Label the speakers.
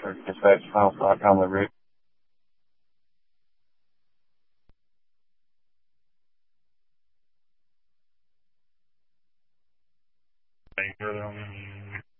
Speaker 1: Dispatch, final spot, Conley Ridge.
Speaker 2: Any further on that?